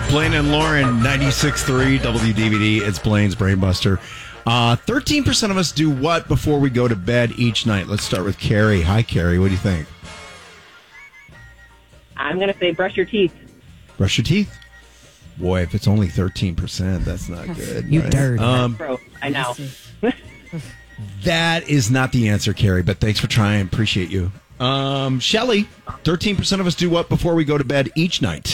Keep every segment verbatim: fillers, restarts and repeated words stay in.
Blaine and Lauren, ninety-six point three W D V D. It's Blaine's Brainbuster. Uh, thirteen percent of us do what before we go to bed each night? Let's start with Carrie. Hi, Carrie. What do you think? I'm going to say brush your teeth. Brush your teeth? Boy, if it's only thirteen percent, that's not good. You right? dirty. Um, I know. that is not the answer, Carrie, but thanks for trying. Appreciate you. Um, Shelly, thirteen percent of us do what before we go to bed each night?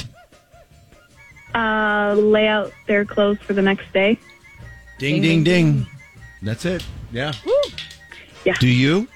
Uh, lay out their clothes for the next day. Ding, ding, ding. ding. That's it. Yeah. Woo. Yeah. Do you?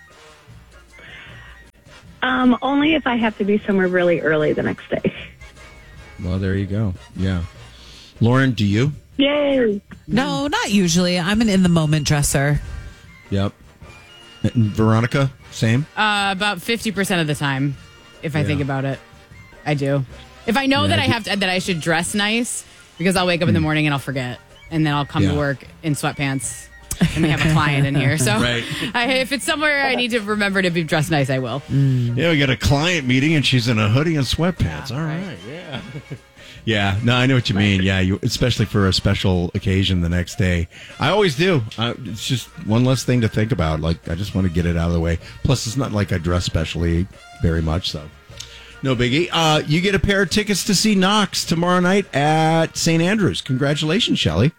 Um, only if I have to be somewhere really early the next day. Well, there you go. Yeah. Lauren, do you? Yay. No, not usually. I'm an in-the-moment dresser. Yep. And Veronica, same? Uh, about fifty percent of the time, if I Yeah. think about it. I do. If I know Yeah, that I I do- have to, that I should dress nice, because I'll wake up in the morning and I'll forget. And then I'll come Yeah. to work in sweatpants. And we have a client in here. So Right. I, if it's somewhere I need to remember to be dressed nice, I will. Yeah, we got a client meeting and she's in a hoodie and sweatpants. All right, yeah. Yeah, no, I know what you mean. Yeah, you, especially for a special occasion the next day. I always do. Uh, it's just one less thing to think about. Like, I just want to get it out of the way. Plus, it's not like I dress specially very much, so no biggie. Uh, you get a pair of tickets to see Knox tomorrow night at Saint Andrews. Congratulations, Shelley.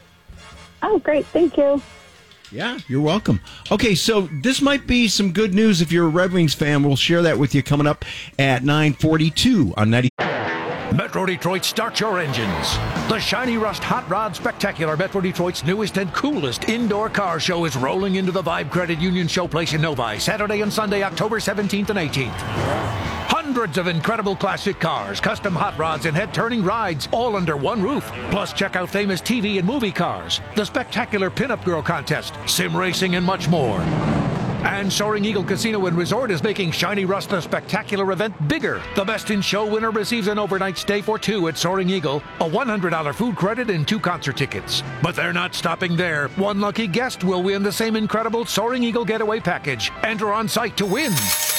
Oh, great. Thank you. Yeah, you're welcome. Okay, so this might be some good news if you're a Red Wings fan. We'll share that with you coming up at nine forty-two on ninety. Metro Detroit, start your engines. The Shiny Rust Hot Rod Spectacular, Metro Detroit's newest and coolest indoor car show, is rolling into the Vibe Credit Union Showplace in Novi, Saturday and Sunday, October seventeenth and eighteenth. Hundreds of incredible classic cars, custom hot rods, and head-turning rides, all under one roof. Plus, check out famous T V and movie cars, the spectacular Pinup Girl Contest, sim racing, and much more. And Soaring Eagle Casino and Resort is making Shiny Rust the spectacular event bigger. The Best in Show winner receives an overnight stay for two at Soaring Eagle, a one hundred dollars food credit, and two concert tickets. But they're not stopping there. One lucky guest will win the same incredible Soaring Eagle getaway package. Enter on site to win.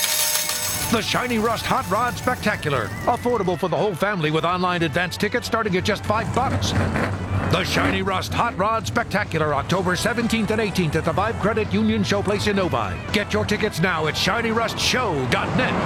The Shiny Rust Hot Rod Spectacular. Affordable for the whole family with online advance tickets starting at just five bucks. The Shiny Rust Hot Rod Spectacular, October seventeenth and eighteenth at the Vibe Credit Union Showplace in Novi. Get your tickets now at shiny rust show dot net.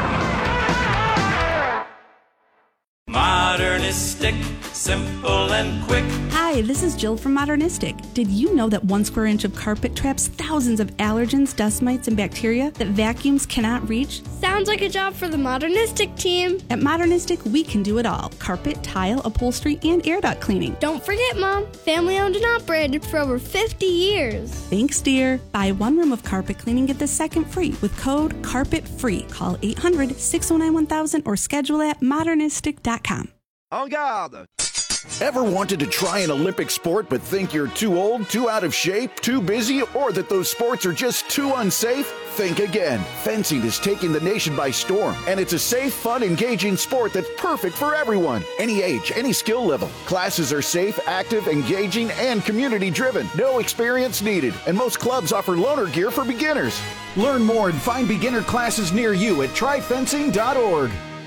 Modernistic, simple and quick. Hi, this is Jill from Modernistic. Did you know that one square inch of carpet traps thousands of allergens, dust mites, and bacteria that vacuums cannot reach? Sounds like a job for the Modernistic team. At Modernistic, we can do it all. Carpet, tile, upholstery, and air duct cleaning. Don't forget, Mom, family owned and operated for over fifty years. Thanks, dear. Buy one room of carpet cleaning, get the second free with code CARPETFREE. Call eight hundred, six oh nine, one thousand or schedule at modernistic dot com. En garde! Ever wanted to try an Olympic sport but think you're too old, too out of shape, too busy, or that those sports are just too unsafe? Think again. Fencing is taking the nation by storm, and it's a safe, fun, engaging sport that's perfect for everyone. Any age, any skill level. Classes are safe, active, engaging, and community-driven. No experience needed, and most clubs offer loaner gear for beginners. Learn more and find beginner classes near you at try fencing dot org.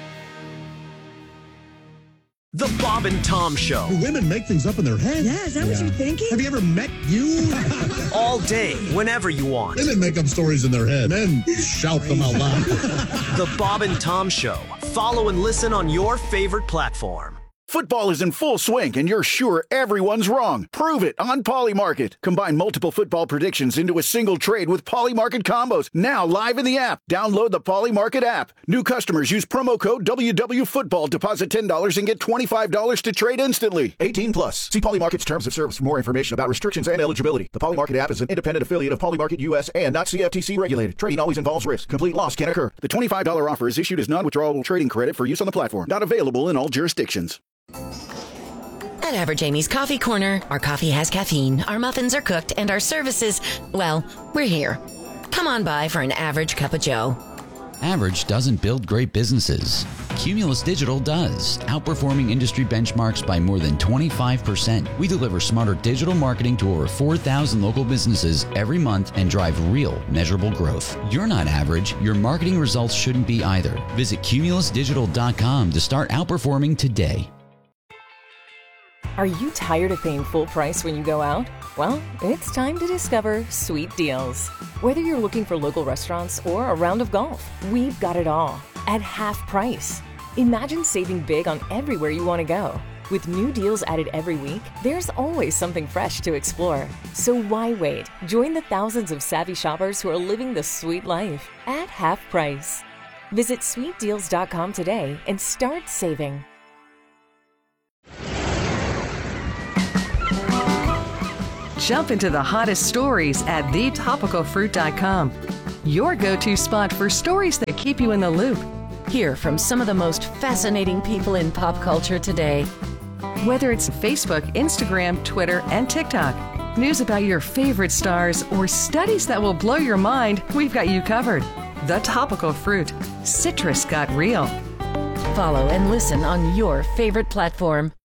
The Bob and Tom Show. Do women make things up in their head? Yeah, is that yeah. what you're thinking? Have you ever met you? All day, whenever you want. Women make up stories in their head. Men shout them out loud. The Bob and Tom Show. Follow and listen on your favorite platform. Football is in full swing, and you're sure everyone's wrong. Prove it on Polymarket. Combine multiple football predictions into a single trade with Polymarket combos. Now live in the app. Download the Polymarket app. New customers use promo code W W Football. Deposit ten dollars and get twenty-five dollars to trade instantly. eighteen plus. See Polymarket's terms of service for more information about restrictions and eligibility. The Polymarket app is an independent affiliate of Polymarket U S and not C F T C regulated. Trading always involves risk. Complete loss can occur. The twenty-five dollars offer is issued as non-withdrawable trading credit for use on the platform. Not available in all jurisdictions. At Average Amy's Coffee Corner, our coffee has caffeine, our muffins are cooked, and our services, well, we're here. Come on by for an average cup of joe. Average doesn't build great businesses. Cumulus Digital does, outperforming industry benchmarks by more than twenty-five percent. We deliver smarter digital marketing to over four thousand local businesses every month and drive real, measurable growth. You're not average. Your marketing results shouldn't be either. Visit cumulus digital dot com to start outperforming today. Are you tired of paying full price when you go out? Well, it's time to discover Sweet Deals. Whether you're looking for local restaurants or a round of golf, we've got it all at half price. Imagine saving big on everywhere you want to go. With new deals added every week, there's always something fresh to explore. So why wait? Join the thousands of savvy shoppers who are living the sweet life at half price. Visit sweet deals dot com today and start saving. Jump into the hottest stories at the topical fruit dot com. Your go-to spot for stories that keep you in the loop. Hear from some of the most fascinating people in pop culture today. Whether it's Facebook, Instagram, Twitter, and TikTok, news about your favorite stars, or studies that will blow your mind, we've got you covered. The Topical Fruit. Citrus got real. Follow and listen on your favorite platform.